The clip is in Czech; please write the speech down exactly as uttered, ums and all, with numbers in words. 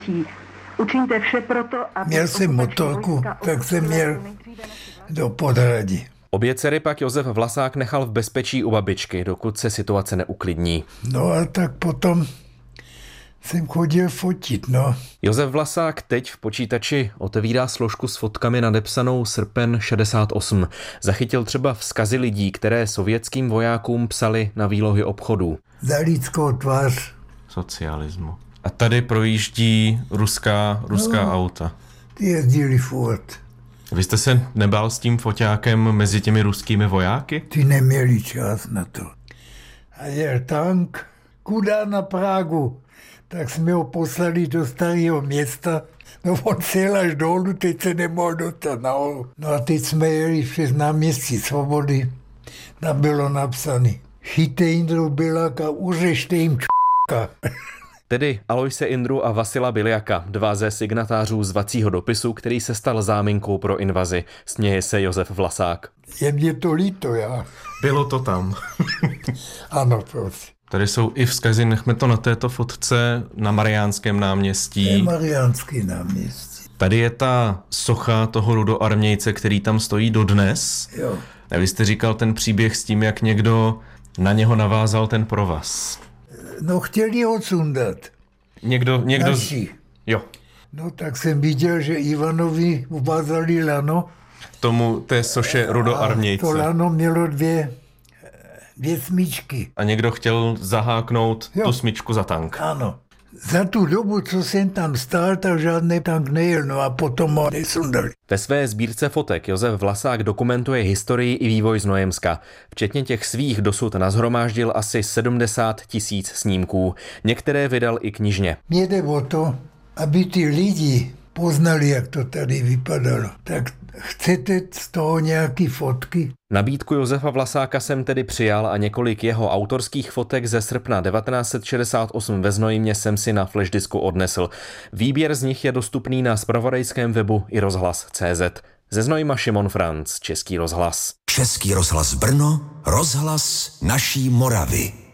Učiňte vše proto, aby... Měl jsem motorku, tak jsem měl do Podhradí. Obě dcery pak Josef Vlasák nechal v bezpečí u babičky, dokud se situace neuklidní. No a tak potom jsem chodil fotit, no. Josef Vlasák teď v počítači otevírá složku s fotkami nadepsanou srpen šedesát osm. Zachytil třeba vzkazy lidí, které sovětským vojákům psali na výlohy obchodů. Za lidskou tvář socialismu. A tady projíždí ruská, ruská no, auta. Ty jezdili furt. Vy jste se nebál s tím foťákem mezi těmi ruskými vojáky? Ty neměli čas na to. A jel tank, kuda na Prahu. Tak jsme ho poslali do starého města. No on sjel až dolů, teď se nemohl dostat nahoru. No a teď jsme jeli přes náměstí Svobody. Tam bylo napsané: chyťte Jindru Biľaka, uřešte jim č***ka. Tedy Alojse Indru a Vasila Biľaka, dva ze signatářů zvacího dopisu, který se stal záminkou pro invazi. Směje se Josef Vlasák. Je mě to líto, já. Bylo to tam. Ano, prosím. Tady jsou i vzkazy, nechme to na této fotce, na Mariánském náměstí. Je Mariánský náměstí. Tady je ta socha toho rudoarmějce, který tam stojí dodnes. Jo. A vy jste říkal ten příběh s tím, jak někdo na něho navázal ten provaz. No chtěli ho sundat. Někdo, někdo... Naši. Jo. No tak jsem viděl, že Ivanovi uvázali lano. Tomu té soše rudoarmějce. A to lano mělo dvě, dvě smyčky. A někdo chtěl zaháknout jo. tu smyčku za tank. Ano. Za tu dobu, co jsem tam stál, tak žádný tank nejel, no a potom ho nesundali. Ve své sbírce fotek Josef Vlasák dokumentuje historii i vývoj Znojemska. Včetně těch svých dosud nashromáždil asi sedmdesát tisíc snímků. Některé vydal i knižně. Mně jde o to, aby ty lidi poznali, jak to tady vypadalo. Tak chcete z toho nějaký fotky? Nabídku Josefa Vlasáka jsem tedy přijal a několik jeho autorských fotek ze srpna devatenáct set šedesát osm ve Znojmě jsem si na flashdisku odnesl. Výběr z nich je dostupný na zpravodajském webu i rozhlas tečka cé zet. Ze Znojma Šimon Franc, Český rozhlas. Český rozhlas Brno, rozhlas naší Moravy.